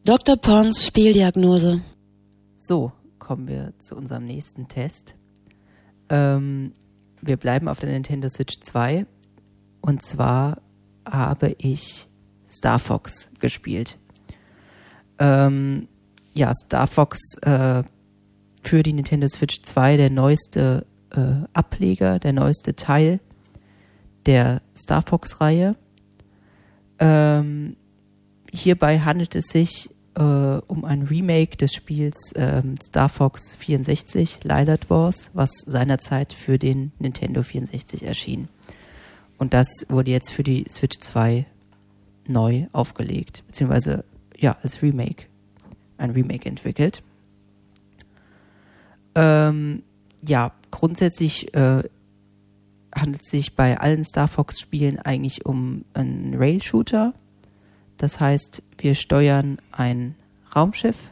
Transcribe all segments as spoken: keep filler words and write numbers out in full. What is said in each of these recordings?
Doktor Pons Spieldiagnose. So, kommen wir zu unserem nächsten Test. Ähm, wir bleiben auf der Nintendo Switch zwei. Und zwar habe ich Star Fox gespielt. Ähm, ja, Star Fox äh, für die Nintendo Switch zwei, der neueste äh, Ableger, der neueste Teil der Star Fox-Reihe. Ähm, hierbei handelt es sich äh, um ein Remake des Spiels ähm, Star Fox vierundsechzig, Lylat Wars, was seinerzeit für den Nintendo vierundsechzig erschien. Und das wurde jetzt für die Switch zwei neu aufgelegt, beziehungsweise ja, als Remake, ein Remake entwickelt. Ähm, ja, grundsätzlich äh, handelt es sich bei allen Star Fox-Spielen eigentlich um einen Rail-Shooter. Das heißt, wir steuern ein Raumschiff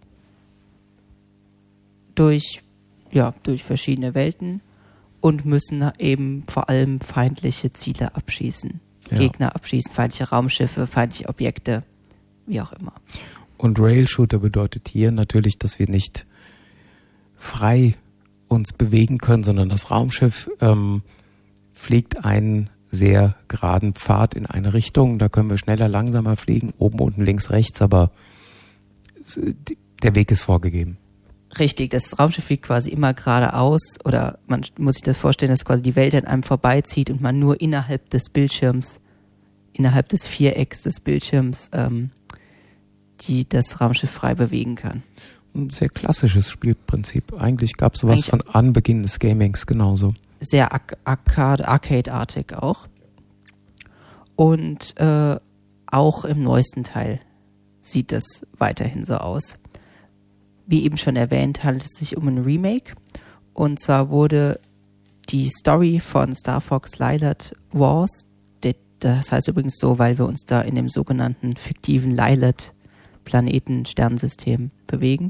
durch, ja, durch verschiedene Welten und müssen eben vor allem feindliche Ziele abschießen. Ja. Gegner abschießen, feindliche Raumschiffe, feindliche Objekte, wie auch immer. Und Rail-Shooter bedeutet hier natürlich, dass wir nicht frei uns bewegen können, sondern das Raumschiff ähm, fliegt einen sehr geraden Pfad in eine Richtung. Da können wir schneller, langsamer fliegen, oben, unten, links, rechts, aber der Weg ist vorgegeben. Richtig, das Raumschiff fliegt quasi immer geradeaus, oder man muss sich das vorstellen, dass quasi die Welt an einem vorbeizieht und man nur innerhalb des Bildschirms, innerhalb des Vierecks des Bildschirms, ähm, die das Raumschiff frei bewegen kann. Ein sehr klassisches Spielprinzip. Eigentlich gab es sowas von Anbeginn des Gamings genauso. Sehr Arcade, Arcade-artig auch. Und äh, auch im neuesten Teil sieht das weiterhin so aus. Wie eben schon erwähnt, handelt es sich um ein Remake. Und zwar wurde die Story von Star Fox Lylat Wars, das heißt übrigens so, weil wir uns da in dem sogenannten fiktiven Lylat-Planeten-Sternensystem bewegen.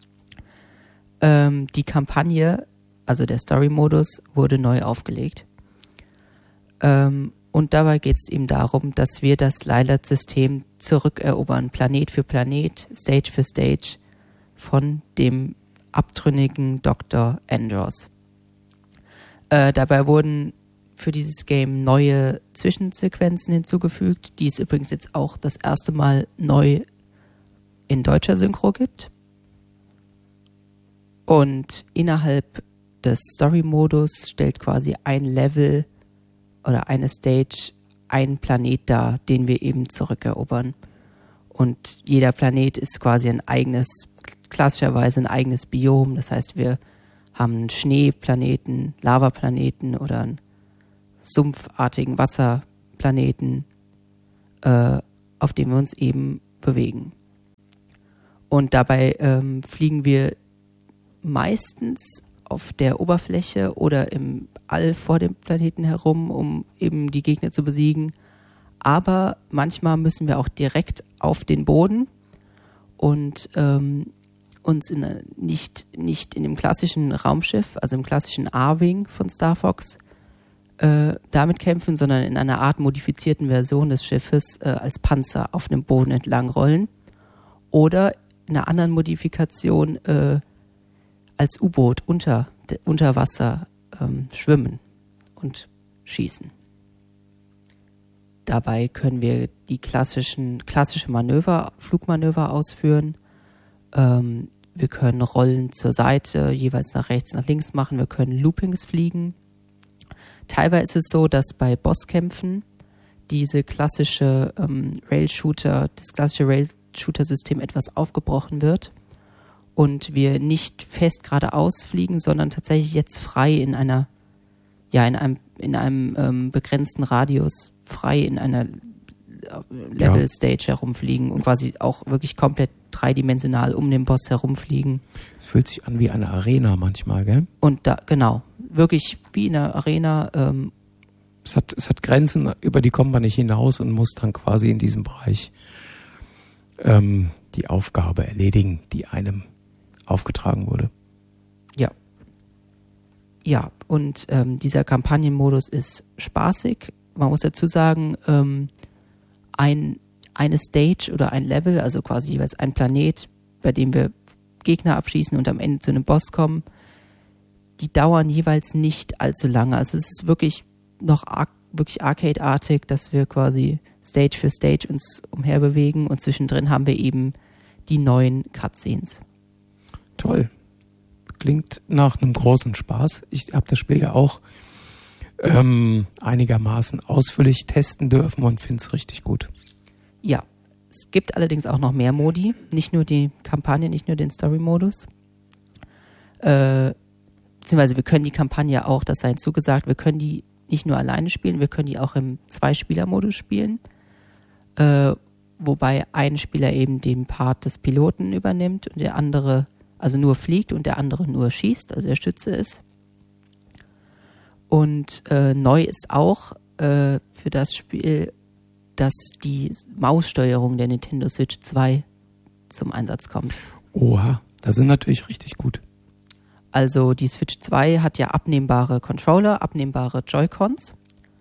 Ähm, die Kampagne, also der Story-Modus, wurde neu aufgelegt. Ähm, und dabei geht es eben darum, dass wir das Lylat-System zurückerobern, Planet für Planet, Stage für Stage, von dem abtrünnigen Doktor Andros. Äh, dabei wurden für dieses Game neue Zwischensequenzen hinzugefügt, die es übrigens jetzt auch das erste Mal neu in deutscher Synchro gibt. Und innerhalb des Story-Modus stellt quasi ein Level oder eine Stage einen Planet dar, den wir eben zurückerobern. Und jeder Planet ist quasi ein eigenes, klassischerweise ein eigenes Biom. Das heißt, wir haben einen Schneeplaneten, Lavaplaneten oder einen sumpfartigen Wasserplaneten, äh, auf dem wir uns eben bewegen. Und dabei ähm, fliegen wir meistens auf der Oberfläche oder im All vor dem Planeten herum, um eben die Gegner zu besiegen. Aber manchmal müssen wir auch direkt auf den Boden und ähm, uns in, nicht, nicht in dem klassischen Raumschiff, also im klassischen A-Wing von Star Fox, äh, damit kämpfen, sondern in einer Art modifizierten Version des Schiffes äh, als Panzer auf dem Boden entlang rollen oder in einer anderen Modifikation äh, als U-Boot unter, unter Wasser ähm, schwimmen und schießen. Dabei können wir die klassischen klassische Manöver, Flugmanöver ausführen. Ähm, wir können Rollen zur Seite, jeweils nach rechts, nach links machen. Wir können Loopings fliegen. Teilweise ist es so, dass bei Bosskämpfen diese klassische ähm, Rail-Shooter, das klassische Rail-Shooter-System etwas aufgebrochen wird und wir nicht fest geradeaus fliegen, sondern tatsächlich jetzt frei in einer, ja, in einem, in einem ähm, begrenzten Radius frei in einer Level-Stage ja. herumfliegen und quasi auch wirklich komplett dreidimensional um den Boss herumfliegen. Es fühlt sich an wie eine Arena manchmal, gell? Und da, genau, wirklich wie in einer Arena. Ähm, es hat, es hat Grenzen, über die kommt man nicht hinaus und muss dann quasi in diesem Bereich ähm, die Aufgabe erledigen, die einem aufgetragen wurde. Ja. Ja, und ähm, dieser Kampagnenmodus ist spaßig. Man muss dazu sagen, ähm, ein eine Stage oder ein Level, also quasi jeweils ein Planet, bei dem wir Gegner abschießen und am Ende zu einem Boss kommen, die dauern jeweils nicht allzu lange. Also es ist wirklich noch ar- wirklich Arcade-artig, dass wir quasi Stage für Stage uns umherbewegen und zwischendrin haben wir eben die neuen Cutscenes. Toll. Klingt nach einem großen Spaß. Ich habe das Spiel ja auch ähm, einigermaßen ausführlich testen dürfen und finde es richtig gut. Ja, es gibt allerdings auch noch mehr Modi, nicht nur die Kampagne, nicht nur den Story-Modus. Äh, beziehungsweise wir können die Kampagne auch, das sei hinzugesagt, wir können die nicht nur alleine spielen, wir können die auch im Zwei-Spieler-Modus spielen, äh, wobei ein Spieler eben den Part des Piloten übernimmt und der andere also nur fliegt und der andere nur schießt, also der Schütze ist. Und äh, neu ist auch äh, für das Spiel, dass die Maussteuerung der Nintendo Switch zwei zum Einsatz kommt. Oha, das ist natürlich richtig gut. Also die Switch zwei hat ja abnehmbare Controller, abnehmbare Joy-Cons.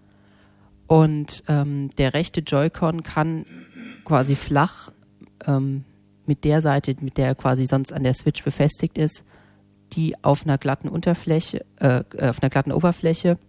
Und ähm, der rechte Joy-Con kann quasi flach ähm, mit der Seite, mit der er quasi sonst an der Switch befestigt ist, die auf einer glatten Unterfläche, äh, auf einer glatten Oberfläche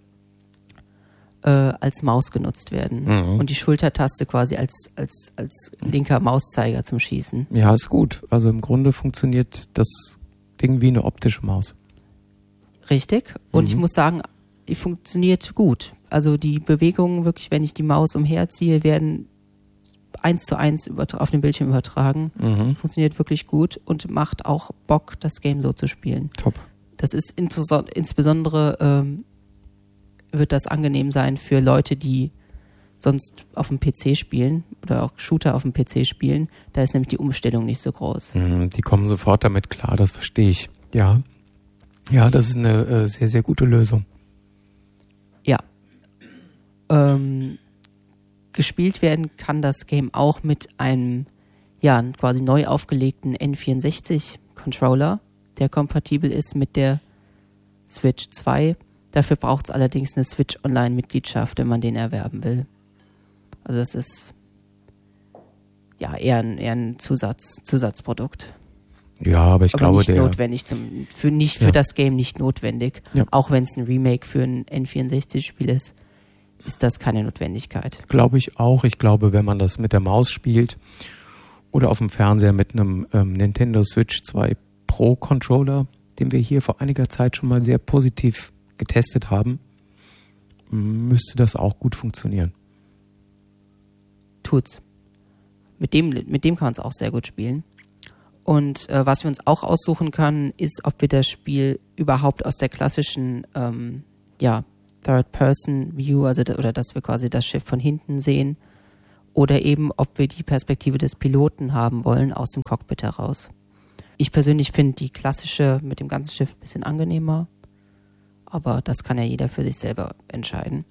äh, als Maus genutzt werden. Mhm. Und die Schultertaste quasi als, als, als linker Mauszeiger zum Schießen. Ja, ist gut. Also im Grunde funktioniert das Ding wie eine optische Maus. Richtig. Und mhm. ich muss sagen, die funktioniert gut. Also die Bewegungen wirklich, wenn ich die Maus umherziehe, werden eins zu eins übertra- auf dem Bildschirm übertragen. Mhm. Funktioniert wirklich gut und macht auch Bock, das Game so zu spielen. Top. Das ist inso- insbesondere ähm, wird das angenehm sein für Leute, die sonst auf dem P C spielen oder auch Shooter auf dem P C spielen. Da ist nämlich die Umstellung nicht so groß. Mhm, die kommen sofort damit klar, das verstehe ich. Ja, ja, das ist eine äh, sehr, sehr gute Lösung. Ja. Ähm, gespielt werden kann das Game auch mit einem ja quasi neu aufgelegten N vierundsechzig Controller, der kompatibel ist mit der Switch zwei. Dafür braucht es allerdings eine Switch Online Mitgliedschaft, wenn man den erwerben will. Also das ist ja eher ein, eher ein Zusatz, Zusatzprodukt. Ja, aber ich aber glaube, nicht der notwendig zum, für nicht für ja. das Game nicht notwendig. Ja. Auch wenn es ein Remake für ein N vierundsechzig Spiel ist, ist das keine Notwendigkeit. Glaube ich auch. Ich glaube, wenn man das mit der Maus spielt oder auf dem Fernseher mit einem ähm, Nintendo Switch zwei Pro Controller, den wir hier vor einiger Zeit schon mal sehr positiv getestet haben, müsste das auch gut funktionieren. Tut's. Mit dem, mit dem kann man es auch sehr gut spielen. Und äh, was wir uns auch aussuchen können, ist, ob wir das Spiel überhaupt aus der klassischen ähm, ja, Third-Person-View, also da, oder dass wir quasi das Schiff von hinten sehen, oder eben, ob wir die Perspektive des Piloten haben wollen aus dem Cockpit heraus. Ich persönlich finde die klassische mit dem ganzen Schiff ein bisschen angenehmer, aber das kann ja jeder für sich selber entscheiden.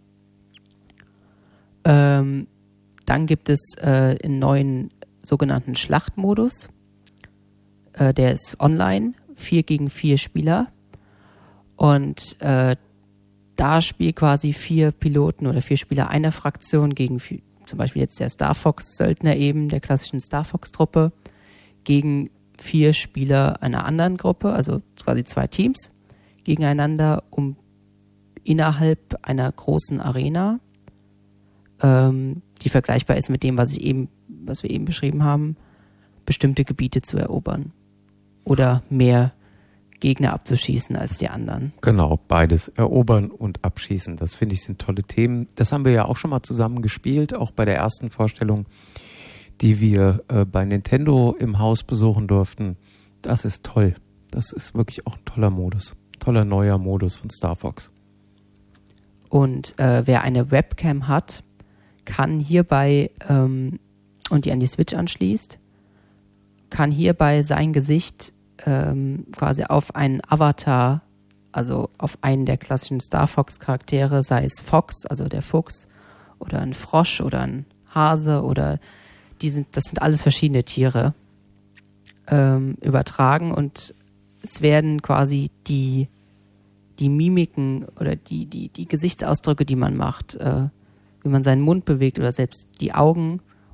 Ähm, dann gibt es äh, einen neuen sogenannten Schlachtmodus. Äh, der ist online, vier gegen vier Spieler. Und äh, da spielen quasi vier Piloten oder vier Spieler einer Fraktion gegen vier, zum Beispiel jetzt der Star Fox-Söldner eben, der klassischen Star Fox-Truppe, gegen vier Spieler einer anderen Gruppe, also quasi zwei Teams, gegeneinander, um innerhalb einer großen Arena, ähm, die vergleichbar ist mit dem, was ich eben, was wir eben beschrieben haben, bestimmte Gebiete zu erobern. Oder mehr Gegner abzuschießen als die anderen. Genau, beides. Erobern und abschießen. Das finde ich sind tolle Themen. Das haben wir ja auch schon mal zusammen gespielt, auch bei der ersten Vorstellung, die wir äh, bei Nintendo im Haus besuchen durften. Das ist toll. Das ist wirklich auch ein toller Modus. Toller neuer Modus von Star Fox. Und äh, wer eine Webcam hat, kann hierbei ähm, und die an die Switch anschließt, kann hierbei sein Gesicht ähm, quasi auf einen Avatar, also auf einen der klassischen Star Fox Charaktere, sei es Fox, also der Fuchs, oder ein Frosch oder ein Hase oder die sind, das sind alles verschiedene Tiere, ähm, übertragen und es werden quasi die die Mimiken oder die die die Gesichtsausdrücke, die man macht, äh, wie man seinen Mund bewegt oder selbst die Augen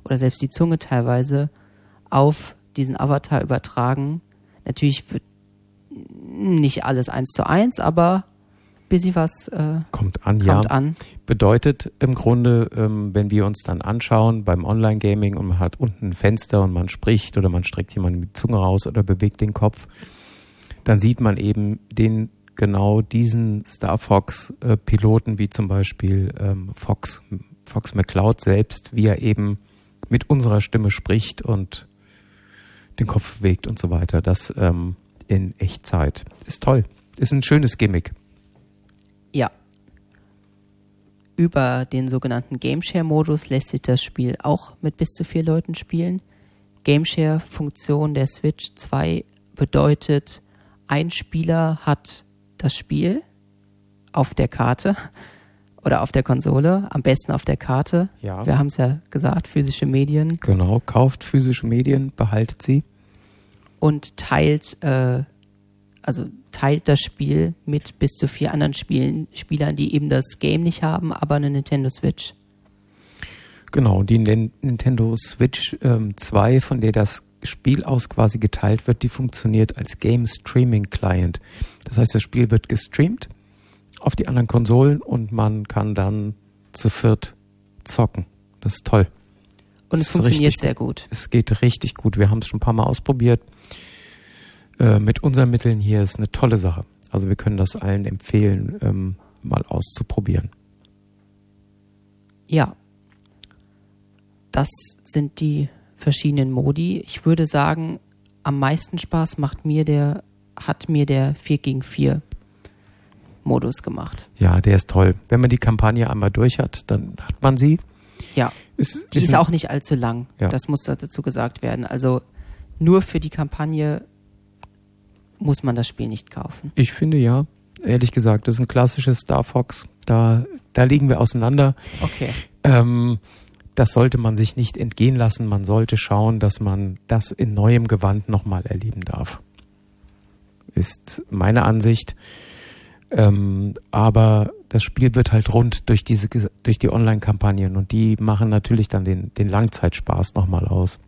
oder selbst die Zunge teilweise auf diesen Avatar übertragen. Natürlich wird nicht alles eins zu eins, aber ein bisschen was äh, kommt an, kommt ja. an. Bedeutet im Grunde, ähm, wenn wir uns dann anschauen beim Online-Gaming und man hat unten ein Fenster und man spricht oder man streckt jemanden mit die Zunge raus oder bewegt den Kopf, dann sieht man eben den genau diesen Star Fox-Piloten, wie zum Beispiel ähm, Fox, Fox McCloud selbst, wie er eben mit unserer Stimme spricht und den Kopf bewegt und so weiter. Das ähm, in Echtzeit. Ist toll. Ist ein schönes Gimmick. Ja. Über den sogenannten Gameshare-Modus lässt sich das Spiel auch mit bis zu vier Leuten spielen. Gameshare-Funktion der Switch zwei bedeutet, ein Spieler hat das Spiel auf der Karte oder auf der Konsole, am besten auf der Karte. Ja. Wir haben es ja gesagt, physische Medien. Genau, kauft physische Medien, behaltet sie. Und teilt, äh, also teilt das Spiel mit bis zu vier anderen Spielen, Spielern, die eben das Game nicht haben, aber eine Nintendo Switch. Genau, die N- Nintendo Switch ähm, zwei, von der das Spiel aus quasi geteilt wird, die funktioniert als Game Streaming Client. Das heißt, das Spiel wird gestreamt auf die anderen Konsolen und man kann dann zu viert zocken. Das ist toll. Und es funktioniert sehr gut. Es geht richtig gut. Wir haben es schon ein paar Mal ausprobiert. Äh, mit unseren Mitteln hier ist eine tolle Sache. Also wir können das allen empfehlen, ähm, mal auszuprobieren. Ja. Das sind die verschiedenen Modi. Ich würde sagen, am meisten Spaß macht mir der, hat mir der vier gegen vier Modus gemacht. Ja, der ist toll. Wenn man die Kampagne einmal durch hat, dann hat man sie. Ja, Ist, die ist ist ein, auch nicht allzu lang. Ja. Das muss dazu gesagt werden. Also nur für die Kampagne muss man das Spiel nicht kaufen. Ich finde ja, ehrlich gesagt, das ist ein klassisches Star Fox. Da, da liegen wir auseinander. Okay. Ähm, das sollte man sich nicht entgehen lassen. Man sollte schauen, dass man das in neuem Gewand nochmal erleben darf. Ist meine Ansicht. Ähm, aber das Spiel wird halt rund durch diese durch die Online-Kampagnen und die machen natürlich dann den, den Langzeitspaß nochmal aus.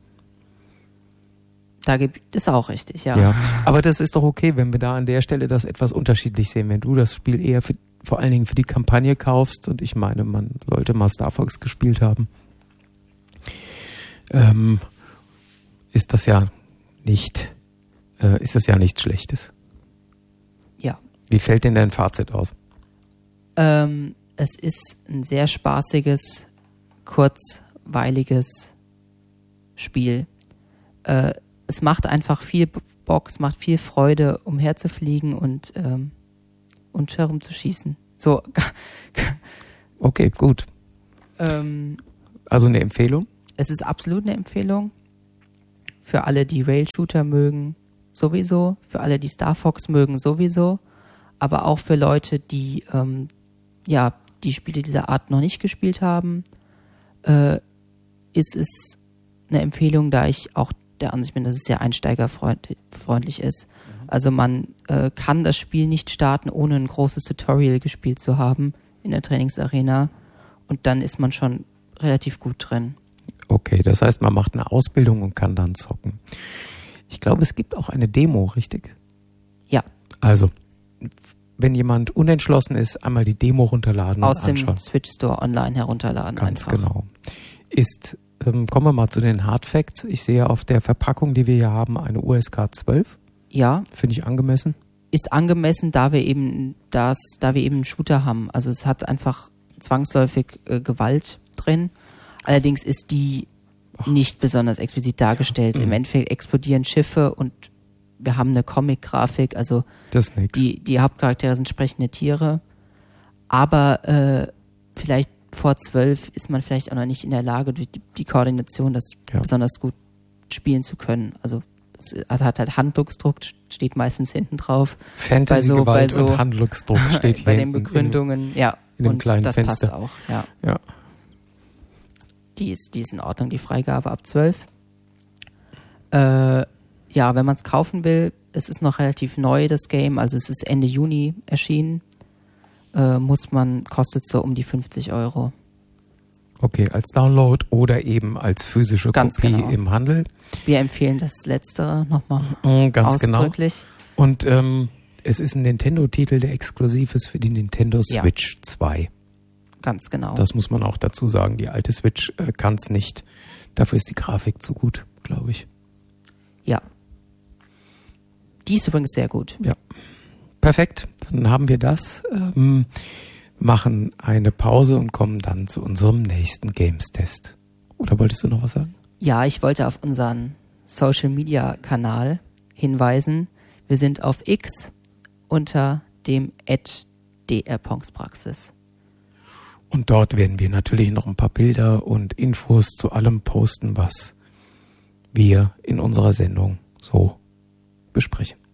Da gibt es auch richtig, ja. Ja, aber das ist doch okay, wenn wir da an der Stelle das etwas unterschiedlich sehen. Wenn du das Spiel eher für, vor allen Dingen für die Kampagne kaufst und ich meine, man sollte mal Star Fox gespielt haben, ähm, ist das ja nicht, äh, ist das ja nichts Schlechtes. Ja. Wie fällt denn dein Fazit aus? Ähm, es ist ein sehr spaßiges, kurzweiliges Spiel. Äh, es macht einfach viel Bock, es macht viel Freude, umherzufliegen und, ähm, und herumzuschießen. So. Okay, gut. ähm, Also eine Empfehlung? Es ist absolut eine Empfehlung. Für alle, die Rail-Shooter mögen, sowieso. Für alle, die Star Fox mögen, sowieso. Aber auch für Leute, die ähm, ja die Spiele dieser Art noch nicht gespielt haben, äh, ist es eine Empfehlung, da ich auch der Ansicht bin, dass es sehr einsteigerfreundlich ist. Mhm. Also man äh, kann das Spiel nicht starten, ohne ein großes Tutorial gespielt zu haben in der Trainingsarena. Und dann ist man schon relativ gut drin. Okay, das heißt, man macht eine Ausbildung und kann dann zocken. Ich glaube, es gibt auch eine Demo, richtig? Ja. Also, wenn jemand unentschlossen ist, einmal die Demo runterladen Aus und anschauen. dem Switch Store online herunterladen. Ganz einfach. genau. Ist, ähm, kommen wir mal zu den Hard Facts. Ich sehe auf der Verpackung, die wir hier haben, eine U S K zwölf. Ja. Finde ich angemessen. Ist angemessen, da wir eben das, da wir eben einen Shooter haben. Also es hat einfach zwangsläufig äh, Gewalt drin. Allerdings ist die Ach. nicht besonders explizit dargestellt. Ja. Im Endeffekt explodieren Schiffe und wir haben eine Comic-Grafik, also das ist nix. die, die Hauptcharaktere sind sprechende Tiere. Aber äh, vielleicht vor zwölf ist man vielleicht auch noch nicht in der Lage, durch die, die Koordination das ja. besonders gut spielen zu können. Also es hat halt Handlungsdruck, steht meistens hinten drauf. Fantasy, so, Gewalt so, und Handlungsdruck steht hier bei den Begründungen, in, ja. in dem und kleinen das Fenster. Passt auch, ja. ja. Die ist, die ist in Ordnung, die Freigabe ab zwölf. Äh, ja, wenn man es kaufen will, es ist noch relativ neu, das Game, also es ist Ende Juni erschienen, äh, muss man, kostet so um die fünfzig Euro. Okay, als Download oder eben als physische Ganz Kopie genau. im Handel. Wir empfehlen das Letztere nochmal Mm, Ganz ausdrücklich. genau. Und ähm, es ist ein Nintendo-Titel, der exklusiv ist für die Nintendo Ja. Switch zwei. Ganz genau. Das muss man auch dazu sagen. Die alte Switch äh, kann es nicht. Dafür ist die Grafik zu gut, glaube ich. Ja. Die ist übrigens sehr gut. Ja. Perfekt, dann haben wir das. Ähm, machen eine Pause und kommen dann zu unserem nächsten Games-Test. Oder wolltest du noch was sagen? Ja, ich wollte auf unseren Social-Media-Kanal hinweisen. Wir sind auf X unter dem at drponkspraxis. Und dort werden wir natürlich noch ein paar Bilder und Infos zu allem posten, was wir in unserer Sendung so besprechen.